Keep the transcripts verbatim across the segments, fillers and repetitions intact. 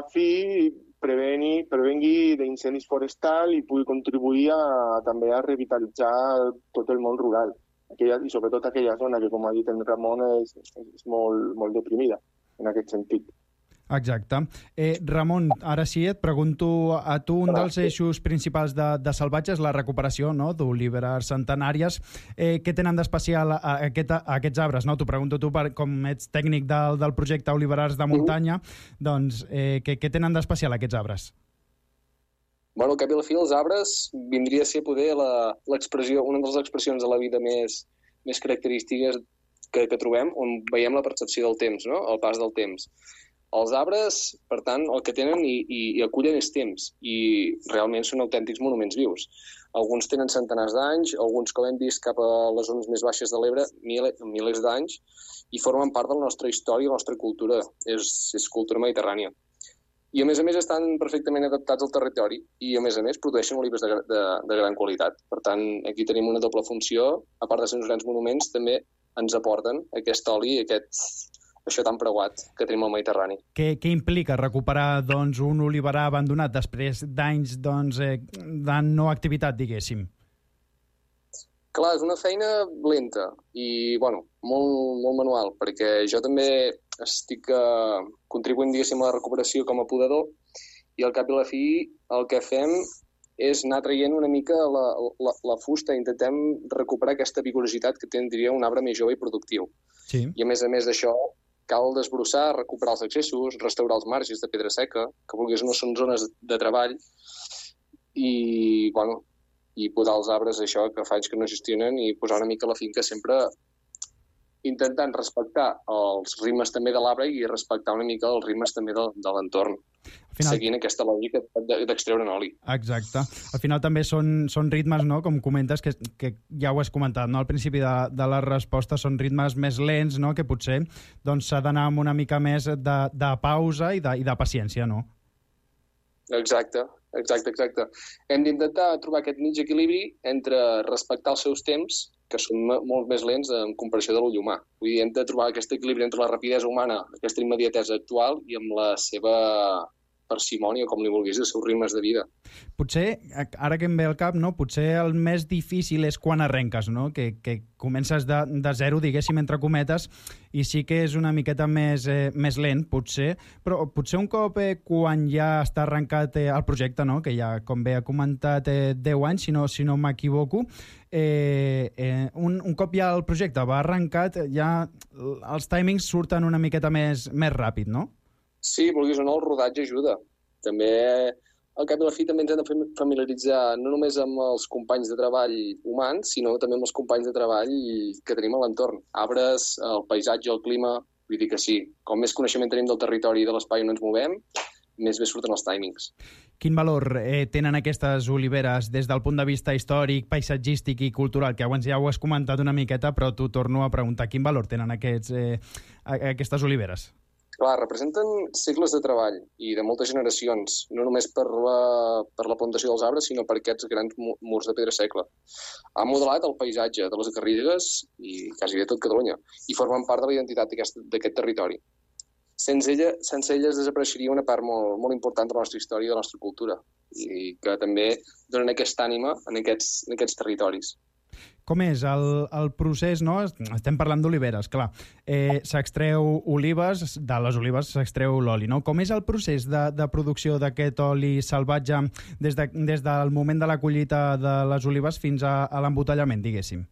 fi preveni, prevengui d'incendis forestal i pugui contribuir a, també a revitalitzar tot el món rural. Aquella, i sobretot aquella zona que, com ha dit en Ramon, és, és molt, molt deprimida en aquest sentit. Exacte. Eh, Ramon, ara sí, et pregunto a tu, un dels eixos principals de, de Salvatge és la recuperació, no?, d'oliveres centenàries. Eh, què tenen d'especial a, a, aquest, a aquests arbres? No? T'ho pregunto tu, per, com ets tècnic del, del projecte Oliverars de Muntanya, mm. doncs eh, què, què tenen d'especial aquests arbres? Bueno, al cap i a la fi, els arbres vindria a ser poder l'expressió, una de les expressions de la vida més, més característiques que, que trobem, on veiem la percepció del temps, no?, el pas del temps. Els arbres, per tant, el que tenen i, i, i acullen és temps, i realment són autèntics monuments vius. Alguns tenen centenars d'anys, alguns, com hem vist, cap a les zones més baixes de l'Ebre, mil, milers d'anys, i formen part de la nostra història i la nostra cultura. És, és cultura mediterrània. I, a més a més, estan perfectament adaptats al territori i, a més a més, produeixen olives de, de, de gran qualitat. Per tant, aquí tenim una doble funció. A part de ser uns grans monuments, també ens aporten aquest oli i aquest... això tan preuat que tenim al Mediterrani. Què, què implica recuperar doncs, un oliverar abandonat després d'anys doncs, eh, de no activitat, diguéssim? Clar, és una feina lenta i bueno, molt, molt manual, perquè jo també estic eh, contribuint diguéssim, a la recuperació com a podador i al cap i a la fi el que fem és anar traient una mica la, la, la fusta, intentem recuperar aquesta vigorositat que tindria un arbre més jove i productiu. Sí. I a més a més d'això, cal desbrossar, recuperar els accessos, restaurar els marges de pedra seca, que vulguis no són zones de treball, i, bueno, i podar els arbres, això, que fa anys que no gestionen, i posar una mica la finca sempre intentant respectar els ritmes també de l'arbre i respectar una mica els ritmes també de, de l'entorn, final... seguint aquesta lògica d'extreure oli. Exacte. Al final també són, són ritmes, no?, com comentes, que, que ja ho has comentat, no?, al principi de, de la resposta són ritmes més lents, no?, que potser doncs, s'ha d'anar amb una mica més de, de pausa i de, i de paciència, no? Exacte, exacte, exacte. Hem d'intentar trobar aquest mig equilibri entre respectar els seus temps, que són molt més lents en comparació de l'ull humà. Vull dir, hem de trobar aquest equilibri entre la rapidesa humana, aquesta immediatesa actual, i amb la seva parsimònia, com li vulguis, els seus ritmes de vida. Potser, ara que em ve al cap, no? Potser el més difícil és quan arrenques, no? Que, que comences de, de zero, diguéssim, entre cometes, i sí que és una miqueta més, eh, més lent, potser, però potser un cop eh, quan ja està arrencat eh, el projecte, no? Que ja, com bé ha comentat, eh, deu anys, si no, si no m'equivoco, eh, eh, un, un cop ja el projecte va arrencat, ja els timings surten una miqueta més, més ràpid, no? Sí, vulguis o no, el rodatge ajuda. També, al cap i a la fi, també ens hem de familiaritzar no només amb els companys de treball humans, sinó també amb els companys de treball que tenim a l'entorn. Arbres, el paisatge, el clima, vull dir que sí. Com més coneixement tenim del territori i de l'espai on ens movem, més bé surten els timings. Quin valor eh, tenen aquestes oliveres des del punt de vista històric, paisatgístic i cultural, que abans ja ho has comentat una miqueta, però t'ho torno a preguntar. Quin valor tenen aquests, eh, aquestes oliveres? Clar, representen segles de treball i de moltes generacions, no només per la, per la plantació dels arbres, sinó per aquests grans murs de pedra segle. Ha modelat el paisatge de les Garrigues i quasi de tot Catalunya i formen part de la identitat d'aquest territori. Sense, ella, sense elles desapareixeria una part molt, molt important de la nostra història i de la nostra cultura i que també donen aquesta ànima en aquests, en aquests territoris. Com és el, el procés, no? Estem parlant d'oliveres, clar. Eh, s'extreu olives, de les olives s'extreu l'oli, no? Com és el procés de, de producció d'aquest oli salvatge des, de, des del moment de la collita de les olives fins a, a l'embotellament, diguéssim?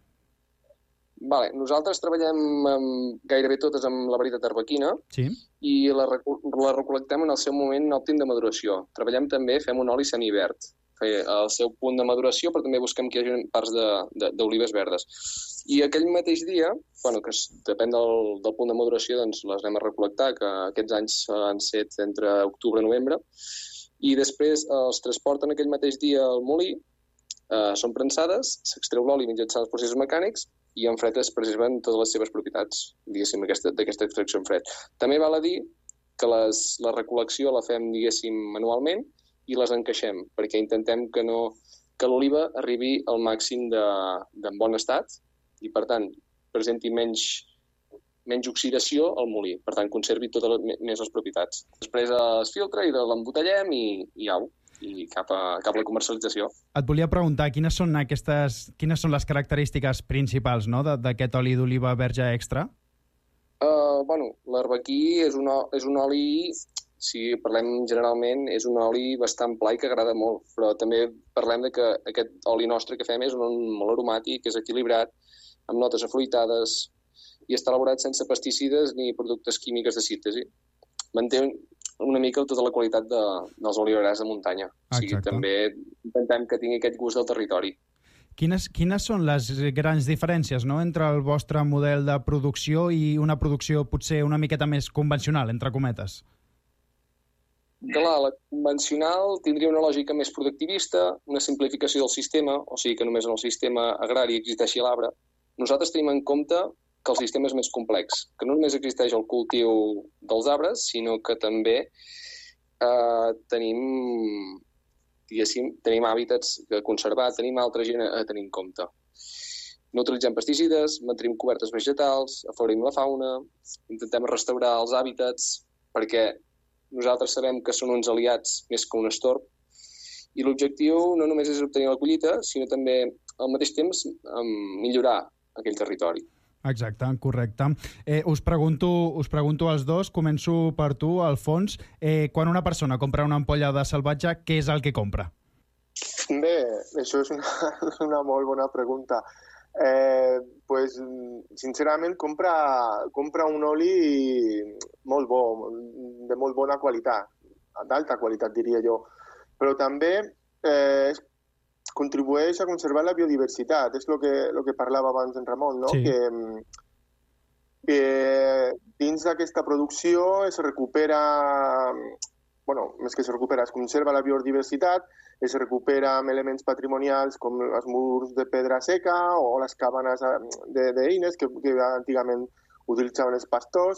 Vale, nosaltres treballem amb, gairebé totes amb la varietat arbequina, sí, i la, la recol·lectem en el seu moment òptim de maduració. Treballem també, fem un oli semiverd, al seu punt de maduració, però també busquem que hi hagi parts d'olives verdes. I aquell mateix dia, bueno, que depèn del, del punt de maduració, doncs les anem a recol·lectar, que aquests anys han set entre octubre i novembre, i després els transporten aquell mateix dia al molí, eh, són prensades, s'extreu l'oli mitjançant els processos mecànics, i en fred es preserven totes les seves propietats, diguéssim, d'aquesta extracció en fred. També val a dir que les, la recol·lecció la fem, diguéssim, manualment, i les encaixem, perquè intentem que, no, que l'oliva arribi al màxim de, de bon estat i, per tant, presenti menys menys oxidació al molí, per tant conservi totes les, més les propietats. Després es filtra i l'embotellem i, i au, i cap a, cap a la comercialització. Et volia preguntar quines són aquestes, quines són les característiques principals, no, d'aquest oli d'oliva verge extra? Uh, bueno, l'arbequí és un, és un oli, si parlem generalment, és un oli bastant pla i que agrada molt, però també parlem de que aquest oli nostre que fem és un molt aromàtic, és equilibrat, amb notes afruitades, i està elaborat sense pesticides ni productes químics de síntesi. Manté una mica tota la qualitat de, dels oliverars de muntanya. O sigui, Exacte. també intentem que tingui aquest gust del territori. Quines, quines són les grans diferències, no?, entre el vostre model de producció i una producció potser una miqueta més convencional, entre cometes? Clar, la convencional tindria una lògica més productivista, una simplificació del sistema, o sigui que només en el sistema agrari existeixi l'arbre. Nosaltres tenim en compte que el sistema és més complex, que no només existeix el cultiu dels arbres, sinó que també eh, tenim, diguéssim, tenim hàbitats a conservar, tenim altra gent a tenir en compte. No utilitzem pesticides, mantenim cobertes vegetals, afavorim la fauna, intentem restaurar els hàbitats, perquè nosaltres sabem que són uns aliats més que un estorb, i l'objectiu no només és obtenir la collita, sinó també, al mateix temps, millorar aquell territori. Exacte, correcte. Eh, us, pregunto, us pregunto als dos, començo per tu, Alfons. Eh, quan una persona compra una ampolla de salvatge, què és el que compra? Bé, això és una, una molt bona pregunta. Eh, pues, sincerament, compra, compra un oli molt bo, de molt bona qualitat, d'alta qualitat, diria jo. Però també eh, contribueix a conservar la biodiversitat. És el que, lo que parlava abans en Ramon, no? Sí. Que, que dins d'aquesta producció es recupera, bueno, més que es recupera, es conserva la biodiversitat, es recupera amb elements patrimonials com els murs de pedra seca o les cabanes d'eines que, que antigament utilitzaven els pastors.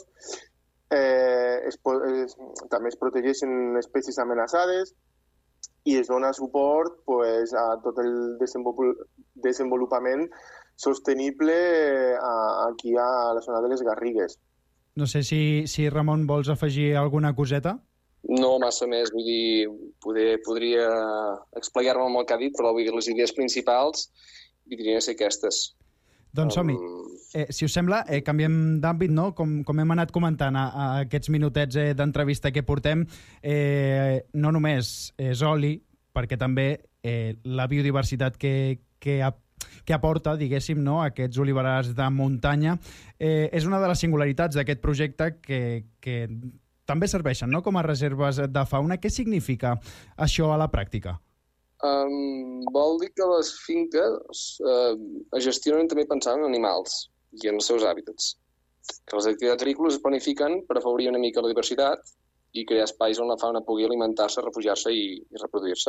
Eh, es, es, també es protegeixen espècies amenaçades i es dona suport pues, a tot el desenvolupament sostenible a, aquí a la zona de les Garrigues. No sé si, si Ramon, vols afegir alguna coseta? No massa més, vull dir, poder, podria explicar-me amb el que ha dit, però vull dir, les idees principals vindrien a ser aquestes. Doncs som-hi. Eh, si us sembla, eh, canviem d'àmbit, no? Com, com hem anat comentant a, a aquests minutets eh, d'entrevista que portem, eh, no només és oli, perquè també eh, la biodiversitat que, que, que aporta, diguéssim, no? Aquests oliverars de muntanya, eh, és una de les singularitats d'aquest projecte que, que també serveixen, no?, com a reserves de fauna. Què significa això a la pràctica? Um, vol dir que les finques uh, es gestionen també pensant en animals i en els seus hàbitats. Que les activitats agrícoles es planifiquen per afavorir una mica la diversitat i crear espais on la fauna pugui alimentar-se, refugiar-se i, i reproduir-se.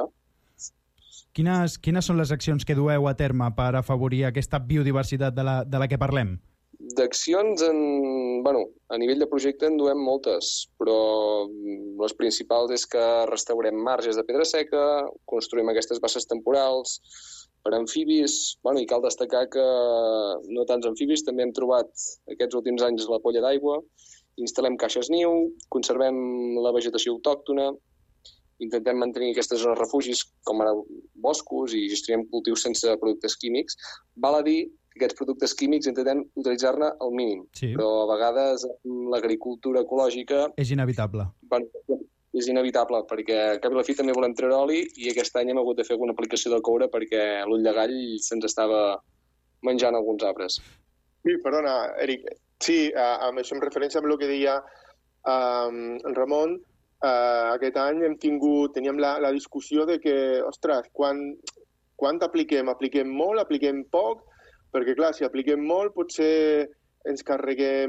Quines, quines són les accions que dueu a terme per afavorir aquesta biodiversitat de la, de la que parlem? D'accions, en, bueno, a nivell de projecte en duem moltes, però les principals és que restaurem marges de pedra seca, construïm aquestes basses temporals per amfibis, bueno, i cal destacar que no tants amfibis, també hem trobat aquests últims anys la polla d'aigua, instal·lem caixes niu, conservem la vegetació autòctona, intentem mantenir aquestes zones refugis com ara boscos i gestionem cultius sense productes químics. Val a dir aquests productes químics intentem utilitzar-ne al mínim, sí. Però a vegades l'agricultura ecològica... És inevitable. Bueno, és inevitable, perquè a cap i la fi també volem treure oli i aquest any hem hagut de fer alguna aplicació de coure perquè l'ull de gall se'ns estava menjant alguns arbres. Sí, perdona, Eric. Sí, amb això en referència amb el que deia um, en Ramon, uh, aquest any hem tingut, teníem la, la discussió de que, ostres, quan, quan apliquem? Apliquem molt, apliquem poc? Perquè, clar, si apliquem molt, potser ens carreguem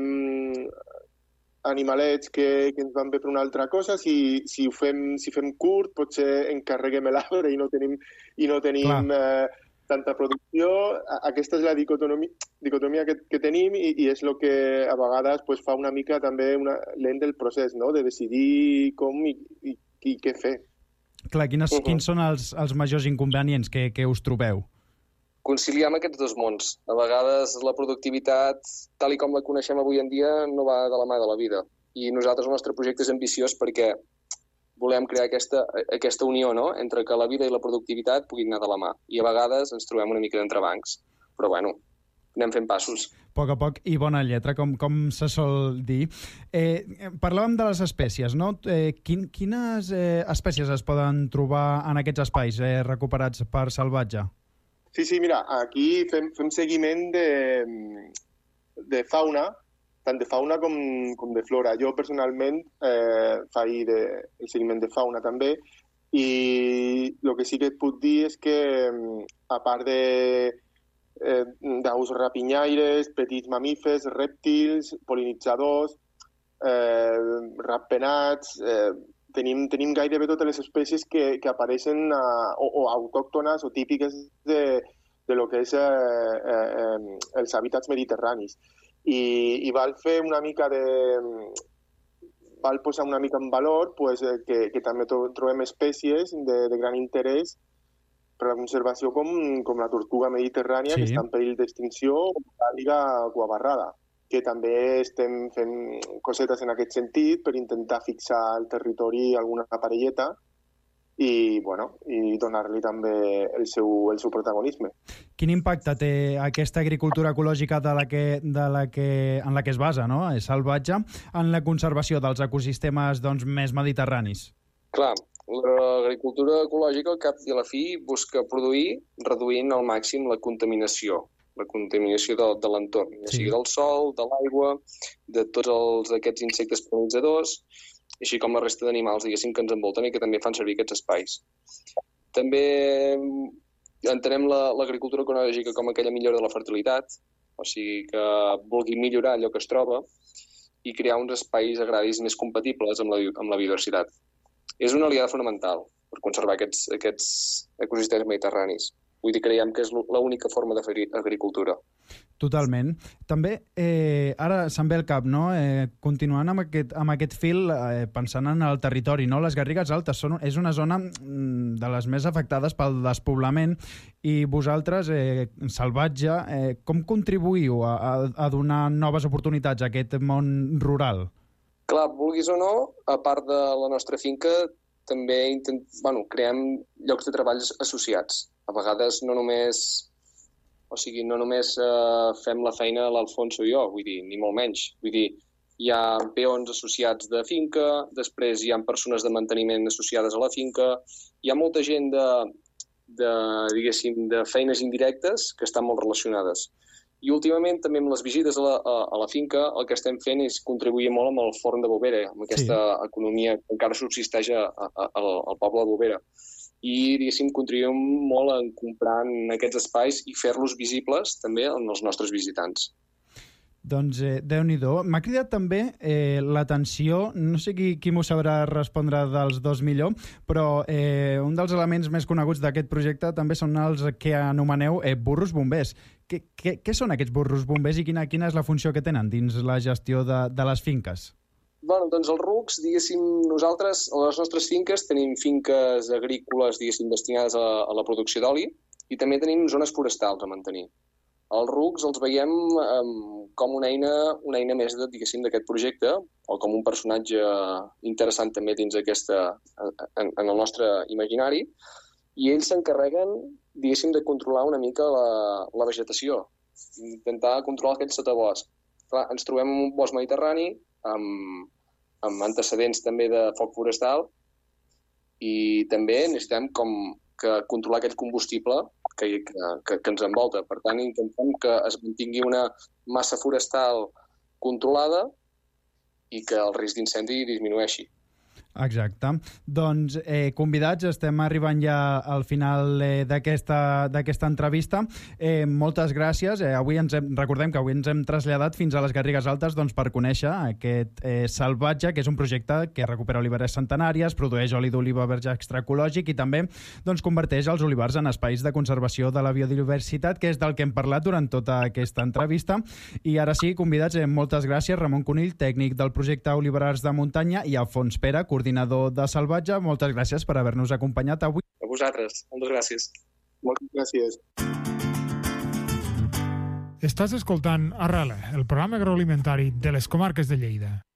animalets que, que ens van bé per una altra cosa. Si, si, ho fem, si fem curt, potser encarreguem l'arbre i no tenim, i no tenim eh, tanta producció. Aquesta és la dicotomia, dicotomia que, que tenim i, i és el que a vegades pues, fa una mica també una, lent del procés, no? De decidir com i, i, i què fer. Clar, quines, uh -huh. quins són els, els majors inconvenients que, que us trobeu? conciliar amb aquests dos mons. A vegades la productivitat, tal i com la coneixem avui en dia, no va de la mà de la vida. I nosaltres, el nostre projecte és ambiciós perquè volem crear aquesta, aquesta unió, no?, entre que la vida i la productivitat puguin anar de la mà. I a vegades ens trobem una mica d'entrebancs. Però bueno, anem fent passos. A poc a poc i bona lletra, com, com se sol dir. Eh, parlàvem de les espècies, no? Eh, quin, quines eh, espècies es poden trobar en aquests espais eh, recuperats per Salvatge? Sí, sí, mira, aquí fem, fem seguiment de, de fauna, tant de fauna com, com de flora. Jo, personalment, eh, faig de, el seguiment de fauna també, i el que sí que et puc dir és que, a part de Eh, d'aus rapinyaires, petits mamífers, rèptils, pol·linitzadors, eh, ratpenats, eh, tenim, tenim gairebé totes les espècies que, que apareixen a, o, o autòctones o típiques de, de lo que és eh, eh, els hàbitats mediterranis. I, i val fer una mica de... val posar una mica en valor pues, eh, que, que també trobem espècies de, de gran interès per la conservació com, com la tortuga mediterrània, sí, que està en perill d'extinció, o la liga cuabarrada, que també estem fent cosetes en aquest sentit per intentar fixar al territori alguna parelleta i, bueno, i donar-li també el seu, el seu protagonisme. Quin impacte té aquesta agricultura ecològica de la que, de la que, en la que es basa, no?, és Salvatge, en la conservació dels ecosistemes doncs, més mediterranis? Clar, l'agricultura ecològica, al cap i a la fi, busca produir reduint al màxim la contaminació, la contaminació de, de l'entorn, ja sigui del sol, de l'aigua, de tots els, aquests insectes pol·linitzadors, així com la resta d'animals, diguéssim, que ens envolten i que també fan servir aquests espais. També entenem l'agricultura ecològica com aquella millora de la fertilitat, o sigui que vulgui millorar allò que es troba i crear uns espais agraris més compatibles amb la, amb la biodiversitat. És una aliada fonamental per conservar aquests, aquests ecosistemes mediterranis. Vull dir, creiem que és l'única forma de fer agricultura. Totalment. També, eh, ara se'm ve al cap, no?, eh, continuant amb aquest, amb aquest fil, eh, pensant en el territori, no?, les Garrigues Altes són, és una zona de les més afectades pel despoblament i vosaltres, eh, Salvatge, eh, com contribuïu a, a, a donar noves oportunitats a aquest món rural? Clar, vulguis o no, a part de la nostra finca, també intent... bueno, creem llocs de treball associats. A vegades no només, o sigui, no només eh, fem la feina l'Alfonso i jo, vull dir, ni molt menys. Vull dir, hi ha peons associats de finca, després hi ha persones de manteniment associades a la finca, hi ha molta gent de, de, diguéssim, de feines indirectes que estan molt relacionades. I últimament també amb les visites a la, a, a la finca el que estem fent és contribuir molt amb el forn de Bovera, amb aquesta sí. economia que encara subsisteix a, a, a, al poble de Bovera. I, diguéssim, contribuïm molt en comprar en aquests espais i fer-los visibles també als nostres visitants. Doncs eh, Déu-n'hi-do. M'ha cridat també eh, l'atenció, no sé qui, qui m'ho sabrà respondre dels dos millor, però eh, un dels elements més coneguts d'aquest projecte també són els que anomeneu eh, burros bombers. Què, què, què són aquests burros bombers i quina, quina és la funció que tenen dins la gestió de, de les finques? Bueno, doncs els rucs, diguéssim, nosaltres, a les nostres finques, tenim finques agrícoles, diguéssim, destinades a, a la producció d'oli i també tenim zones forestals a mantenir. Els rucs els veiem um, com una eina, una eina més, de, diguéssim, d'aquest projecte, o com un personatge interessant també dins aquesta, en, en el nostre imaginari, i ells s'encarreguen, diguéssim, de controlar una mica la, la vegetació, intentar controlar aquest sotabosc. Clar, ens trobem en un bosc mediterrani, amb, amb antecedents també de foc forestal, i també necessitem com que controlar aquest combustible que, que, que ens envolta. Per tant, intentem que es mantingui una massa forestal controlada i que el risc d'incendi disminueixi. Exacte. Doncs, eh, convidats, estem arribant ja al final eh, d'aquesta d'aquesta entrevista. Eh, moltes gràcies. Eh, avui ens hem, recordem que avui ens hem traslladat fins a les Garrigues Altes doncs, per conèixer aquest eh, Salvatge, que és un projecte que recupera oliveres centenàries, produeix oli d'oliva verge extraecològic i també doncs, converteix els olivars en espais de conservació de la biodiversitat, que és del que hem parlat durant tota aquesta entrevista. I ara sí, convidats, eh, moltes gràcies. Ramon Conill, tècnic del projecte Oliverars de Muntanya, i Alfons Pera, coordinador de Salvatge. Moltes gràcies per haver-nos acompanyat avui. A vosaltres. Moltes gràcies. Moltes gràcies. Estàs escoltant Arrela, el programa agroalimentari de les comarques de Lleida.